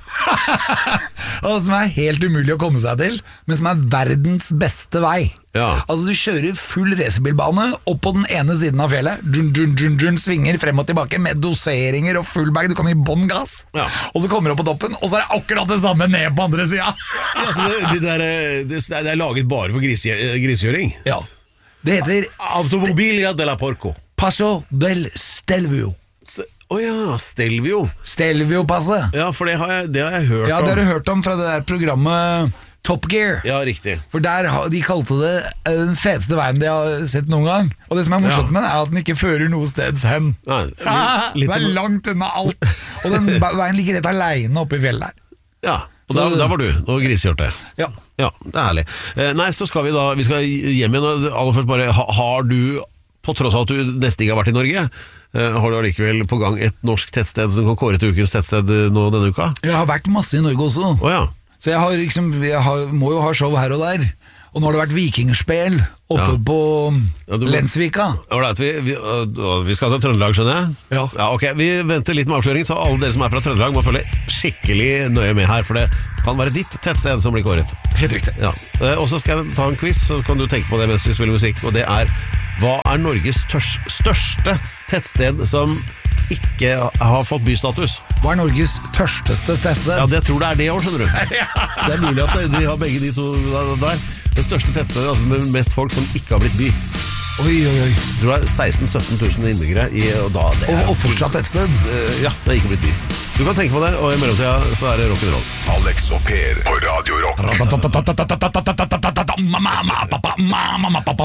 Og som er helt umulig å komme seg til, men som er verdens beste vei. Ja. Altså Du kjører full racerbilbane opp på den ene siden av fjellet, dun, dun, dun, dun, svinger frem og tilbake med doseringer og full bag, du kan gi bånn gass. Ja. Og så kommer du opp på toppen, og så er det akkurat det samme ned på andre sida! Ja, så det, det, der, eh, det, det er laget bare for grisgjø- eh, grisekjøring. Ja. Det heter Automobilia de la Porco. Passo del Stelvio. Å ja, Stelvio. Stelvio-passet. Ja, for det har jeg, det har jeg hørt Ja, om. det har du hørt om fra det der programmet Top Gear. Ja, riktig. For der har- De kalte det eh, den feteste veien de har sett noen gang. Og det som er morsomt Ja. med den, er at den ikke fører noe steds hen. Nei, Det litt er som- langt unna alt. Og den ba- veien ligger rett aleine oppe i fjellet der. Ja, og Så- der, der var du og grisekjørte. Ja. Ja, det er herlig. Eh, nei, så skal vi da Vi skal hjem igjen. Og aller først bare ha, Har du, på tross av at du nesten ikke har vært i Norge, eh, har du allikevel på gang et norsk tettsted som du kan kåre til ukens tettsted eh, nå denne uka? Jeg har vært masse i Norge også. Å ja. Så jeg, har liksom, jeg har, må jo ha show her og der. Og nå har det vært vikingspel oppe Ja. på Ja, du må- Lensvika. Ålreit, vi, vi, øh, vi skal til Trøndelag, skjønner jeg? Ja. Ok, Vi venter litt med avsløring, så alle dere som er fra Trøndelag må følge skikkelig nøye med her, for det kan være ditt tettsted som blir kåret. Helt riktig. Ja. Eh, Og så skal jeg ta en quiz, så kan du tenke på det mens vi spiller musikk. Og det er: hva er Norges tørs, største tettsted som ikke har fått bystatus? Hva er Norges tørsteste tettsted? Ja, det tror det er det òg, skjønner du. Det er mulig at de har begge de to der. Det største tettstedet, altså med mest folk som ikke har blitt by. Oi, oi, oi. Du har seksten til sytten tusen innbyggere i, og da det er, Og, og fortsatt tettsted. eh, Ja, det er ikke blitt by. Du kan tenke på det, og i mellomtida så er det rock'n'roll. Alex og Per på Radio Rock.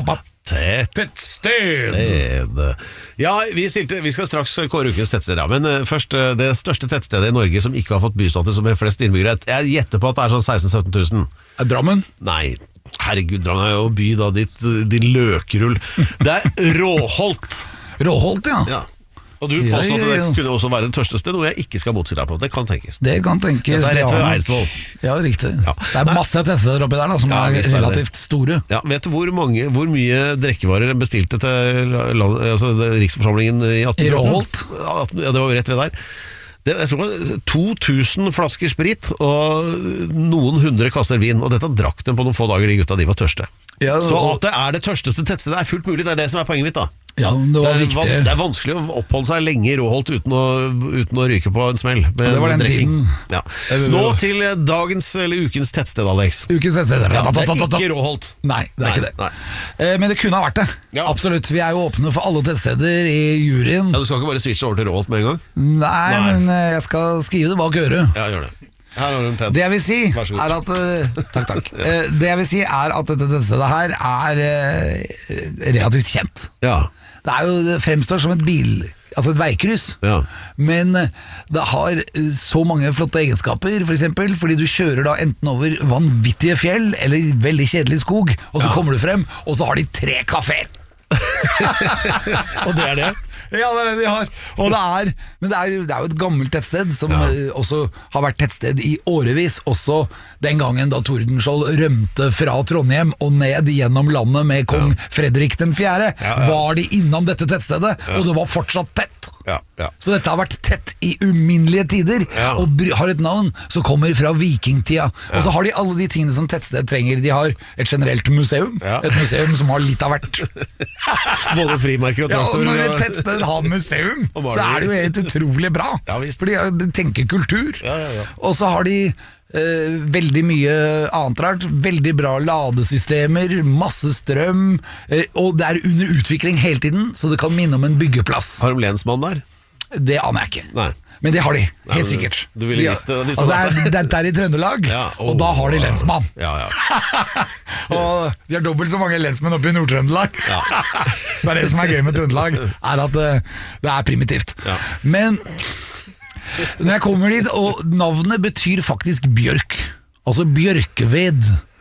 Tettsted. Ja, vi, stilte, vi skal straks kåre ukens tettsted, ja. Men uh, først uh, det største tettstedet i Norge som ikke har fått bystatus, som er flest innbyggere. Jeg gjetter på at det er sånn seksten til sytten tusen. Drammen? Nei, herregud, Drammen er jo by da, ditt, din løkrull. Det er Råholt. Råholt, ja, ja. Og du påstår ja, ja, ja. at det kunne også være det tørste sted, noe jeg ikke skal motsi deg på. Det kan tenkes. Det kan tenkes. Det er rett ved Eidsvoll. Ja, riktig. Ja. Det er masse tettsteder oppi der da, som ja, er relativt store. Ja, vet du hvor, mange, hvor mye drikkevarer bestilte til land, altså, Riksforsamlingen i atten fjorten? I Råholt? Ja, det var rett ved der. Det, jeg tror det var to tusen flasker sprit og noen hundre kasser vin, og dette drakk dem på noen få dager, de gutta, de var tørste. Ja, og... Så at det er det tørsteste tettstedet er fullt mulig, det er det som er poenget mitt da. Ja, det, var det, er, det er vanskelig å oppholde seg lenge i Råholt uten å, uten å ryke på en smell. Det var den tiden. Ja. Nå til dagens, eller ukens tettsted, Alex. Ukens tettsted. Ja, det er ikke Råholt. Nei, det er nei, ikke det. Eh, men det kunne ha vært det. Ja. Absolutt. Vi er jo åpne for alle tettsteder i juryen. Ja, du skal ikke bare switche over til Råholt med en gang? Nei, nei. men jeg skal skrive det bak øret. Ja, gjør det. Her har du en penn. Det jeg vil si er at uh, Takk, takk. Uh, det jeg vil si er at dette tettstedet her er uh, relativt kjent. Ja. Det er jo, det fremstår som et bil, altså et veikryss, ja. Men det har så mange flotte egenskaper, for eksempel, fordi du kjører da enten over vanvittige fjell, eller veldig kjedelig skog, og så ja. kommer du frem, og så har de tre kaféer. Og det er det? Ja, det er det de har. Og det er, men det er, det er jo et gammelt tettsted som ja. også har vært tettsted i årevis. Også den gangen da Tordenskjold rømte fra Trondheim og ned gjennom landet med kong ja. Fredrik den fjerde, ja, ja. var de innom dette tettstedet, ja. og det var fortsatt tett. Ja, ja. Så dette har vært tett i uminnelige tider, ja. og har et navn som kommer fra vikingtida. Ja. Og så har de alle de tingene som tettsted trenger. De har et generelt museum, ja. et museum som har litt av hvert. Både frimerker og traktor. Ja, og når et tettsted har museum, så er det jo helt utrolig bra. Ja, for de tenker kultur. Ja, ja, ja. Og så har de Uh, veldig mye annet rart. Veldig bra ladesystemer, masse strøm, uh, og det er under utvikling hele tiden, så det kan minne om en byggeplass. Har de lensmann der? Det aner jeg ikke. Nei. Men det har de, helt Nei, sikkert. Du ville visst det, altså, det, er, det, er, det er i Trøndelag, ja, oh, og da har de lensmann. Ja, ja. Og de har dobbelt så mange lensmenn oppe i Nord-Trøndelag. Ja. Det er det som er gøy med Trøndelag, er at uh, det er primitivt. Ja. Men når jeg kommer dit, og navnet betyr faktisk bjørk, altså bjørkeved,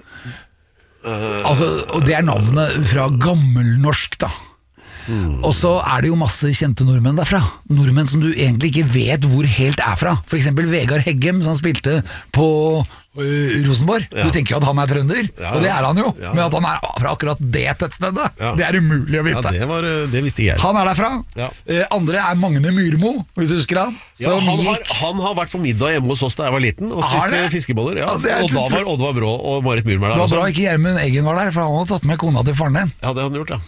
uh, altså, og det er navnet fra gammelnorsk da. Mm. Og så er det jo masse kjente nordmenn derfra. Nordmenn som du egentlig ikke vet hvor helt er fra. For eksempel Vegard Heggem, som spilte på uh, Rosenborg. Ja. Du tenker jo at han er trønder, ja, og det er han jo, ja. Men at han er fra akkurat det tettstedet, ja. Det er umulig å vite. Ja, det, var, det visste jeg. Han er derfra. Ja. uh, Andre er Magne Myrmo, hvis du husker han. Ja, han, gikk... har, han har vært på middag hjemme hos oss da jeg var liten og spiste fiskeboller, ja. Ja, og da var Oddvar Brå og Marit Myrmo der. Det var bra ikke Gjermund Eggen var der, for han hadde tatt med kona til faren din. Ja, det hadde han gjort, ja.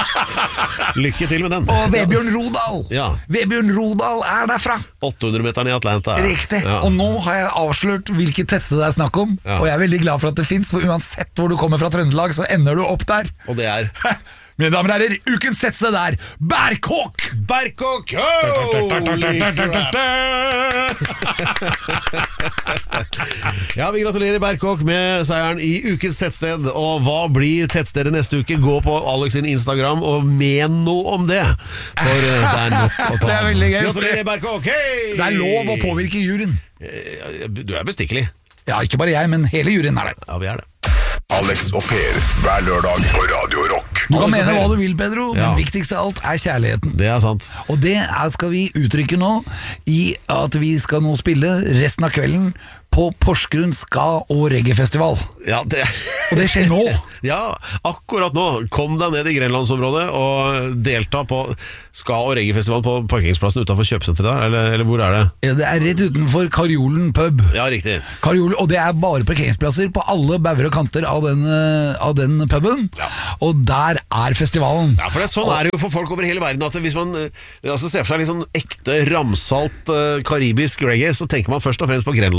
Lykke til med den. Og Vebjørn Rodal, ja. Vebjørn Rodal er derfra. åtte hundre meteren i Atlanta. Riktig, ja. Og nå har jeg avslørt hvilket tettsted det er snakk om, ja. Og jeg er veldig glad for at det finnes, for uansett hvor du kommer fra Trøndelag, så ender du opp der. Og det er... Mine damer og herrer, ukens tettsted er Berkåk! Berkåk! Ja, vi gratulerer Berkåk med seieren i ukens tettsted. Og hva blir tettstedet neste uke? Gå på Alex sin Instagram og men noe om det. For det er nok å ta. Det er veldig gøy. Gratulerer Berkåk! Hey! Det er lov å påvirke juryen. Du er bestikkelig. Ja, ikke bare jeg, men hele juryen er det. Ja, vi er det. Alex og Per, hver lørdag på Radio Rock. Du kan mene hva du vil, Pedro, men ja. Viktigst av alt er kjærligheten. Det er sant. Og det skal vi uttrykke nå, i at vi skal nå spille resten av kvelden på Porsgrunn ska- og reggae-festival. Ja, det... Og det skjer nå. Ja, akkurat nå. Kom deg ned i Grenlandsområdet og delta på ska- og reggae-festivalen på parkeringsplassen utenfor kjøpesenteret der, eller, eller hvor er det? Ja, det er rett utenfor Karjolen pub. Ja, riktig. Karjolen, og det er bare parkeringsplasser på alle bauger og kanter av den, av den puben. Ja. Og der er festivalen. Ja, for det, sånn og, er det jo for folk over hele verden, at hvis man altså, ser for seg litt sånn ekte ramsalt uh, karibisk reggae, så tenker man først og fremst på Grenlandsområdet.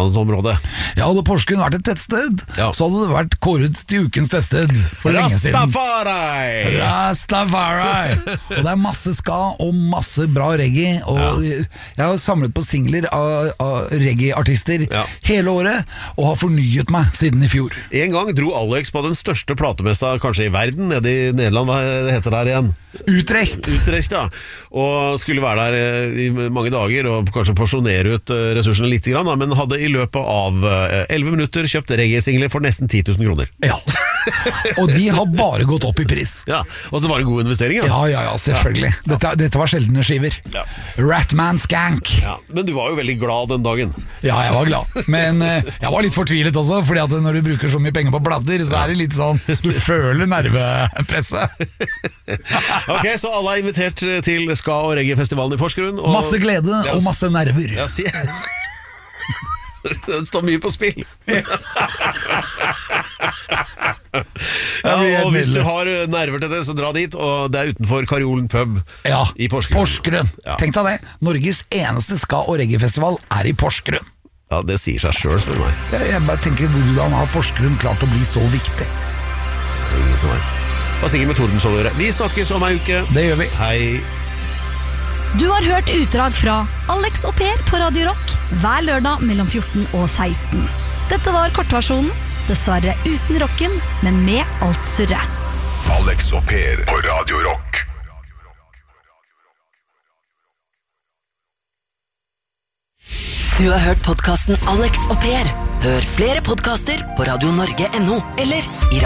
det. Ja, hadde Porsgrunn vært et tettsted, ja. så hadde det vært kåret til ukens tettsted for lenge siden. Rastafari! Rastafari! Og det er masse ska og masse bra reggae, og ja. jeg har samlet på singler av, av reggae-artister ja. hele året, og har fornyet meg siden i fjor. En gang dro Alex på den største platemessa kanskje i verden, nede i Nederland, hva heter det her igjen? Utrecht. Utrecht, ja. Og skulle være der i mange dager og kanskje porsjonere ut ressursene litt grann, men hadde i løpet av elleve minutter kjøpt reggae-singler for nesten ti tusen kroner. Ja. Og de har bare gått opp i pris. Ja, og så var det en god investering, ja. Ja, ja, ja, selvfølgelig. Ja. Dette, dette var sjeldne skiver. Ja. Ratman Skank. Ja, men du var jo veldig glad den dagen. Ja, jeg var glad. Men jeg var litt fortvilet også, fordi at når du bruker så mye penger på plater, så er det litt sånn, du føler nervepresset. Ok, så alle er invitert til ska- og reggae-festivalen i Porsgrunn. Og masse glede ja, og masse nerver. Ja, si. Det står mye på spill. Ja, og hvis du har nerver til det, så dra dit. Og det er utenfor Karjolen pub ja, i Porsgrunn. Porsgrunn. Ja. Tenk deg det. Norges eneste ska- og reggae-festival er i Porsgrunn. Ja, det sier seg selv, spør meg. Jeg, jeg bare tenker, hvordan har Porsgrunn klart å bli så viktig? Ingen som vet. Hva sikkert med Tordenskjold å gjøre. Vi snakkes om ei uke. Det gjør vi. Hei. Du har hørt utdrag fra Alex og Per på Radio Rock hver lørdag mellom fjorten og seksten. Dette var kortversjonen, dessverre uten rocken, men med alt surret. Alex og Per på Radio Rock. Du har hørt podcasten Alex og Per. Hør flere podcaster på radio norge punktum no eller i